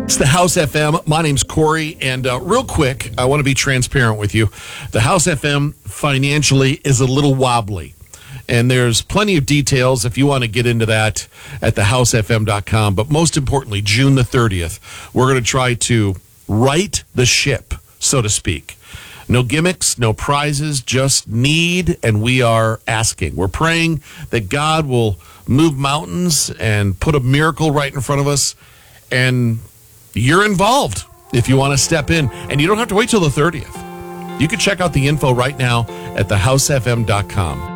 It's the House FM. My name's Corey, and real quick, I want to be transparent with you. The House FM financially is a little wobbly, and there's plenty of details if you want to get into that at thehousefm.com. But most importantly, June the 30th, we're going to try to right the ship, so to speak. No gimmicks, no prizes, just need, and we are asking. We're praying that God will move mountains and put a miracle right in front of us, and you're involved if you want to step in. And you don't have to wait till the 30th. You can check out the info right now at thehousefm.com.